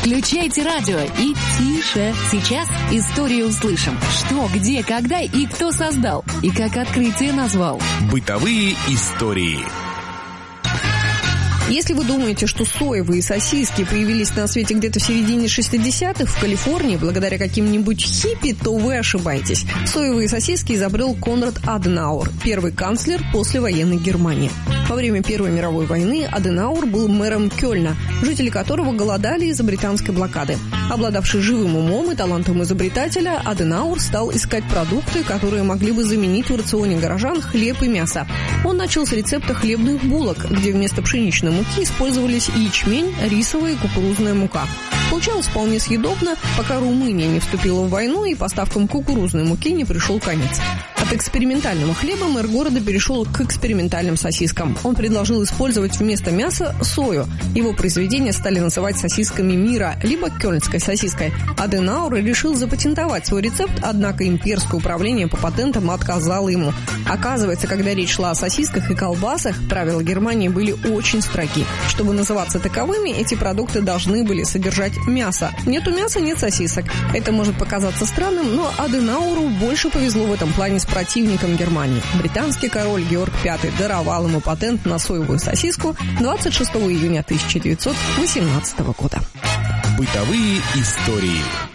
Включайте радио и тише. Сейчас историю услышим. Что, где, когда и кто создал. И как открытие назвал. Бытовые истории. Если вы думаете, что соевые сосиски появились на свете где-то в середине 60-х в Калифорнии благодаря каким-нибудь хиппи, то вы ошибаетесь. Соевые сосиски изобрел Конрад Аденауэр, первый канцлер послевоенной Германии. Во время Первой мировой войны Аденауэр был мэром Кёльна, жители которого голодали из-за британской блокады. Обладавший живым умом и талантом изобретателя, Аденауэр стал искать продукты, которые могли бы заменить в рационе горожан хлеб и мясо. Он начал с рецепта хлебных булок, где вместо пшеничной муки использовались ячмень, рисовая и кукурузная мука. Получалось вполне съедобно, пока Румыния не вступила в войну и поставкам кукурузной муки не пришел конец. От экспериментального хлеба мэр города перешел к экспериментальным сосискам. Он предложил использовать вместо мяса сою. Его произведения стали называть сосисками мира, либо кёльнской сосиской. Аденауэр решил запатентовать свой рецепт, однако имперское управление по патентам отказало ему. Оказывается, когда речь шла о сосисках и колбасах, правила Германии были очень строги. Чтобы называться таковыми, эти продукты должны были содержать мясо. Нету мяса, нет сосисок. Это может показаться странным, но Аденауэру больше повезло в этом плане с противником Германии. Британский король Георг V даровал ему патент на соевую сосиску 26 июня 1918 года. Бытовые истории.